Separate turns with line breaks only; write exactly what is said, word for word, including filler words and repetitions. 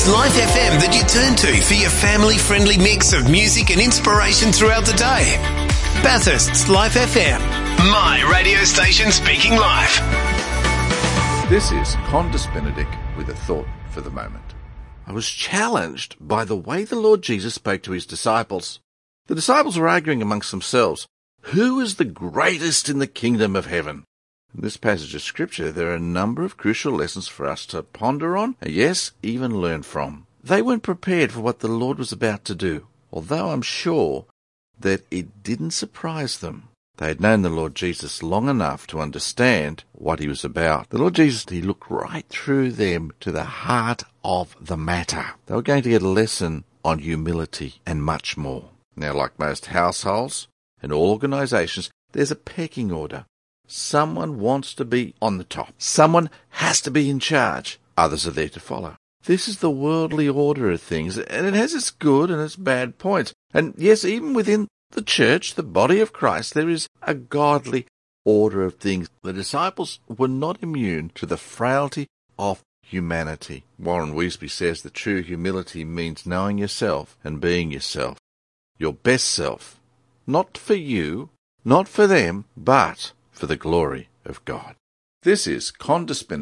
Life F M that you turn to for your family-friendly mix of music and inspiration throughout the day. Bathurst's Life F M, my radio station speaking life.
This is Condis Benedict with a thought for the moment. I was challenged by the way the Lord Jesus spoke to his disciples. The disciples were arguing amongst themselves, who is the greatest in the kingdom of heaven? In this passage of Scripture, there are a number of crucial lessons for us to ponder on, and yes, even learn from. They weren't prepared for what the Lord was about to do, although I'm sure that it didn't surprise them. They had known the Lord Jesus long enough to understand what he was about. The Lord Jesus, he looked right through them to the heart of the matter. They were going to get a lesson on humility and much more. Now, like most households and all organisations, there's a pecking order. Someone wants to be on the top. Someone has to be in charge. Others are there to follow. This is the worldly order of things, and it has its good and its bad points. And yes, even within the church, the body of Christ, there is a godly order of things. The disciples were not immune to the frailty of humanity. Warren Wiersbe says that true humility means knowing yourself and being yourself, your best self, not for you, not for them, but for the glory of God. This is Condis Benedict.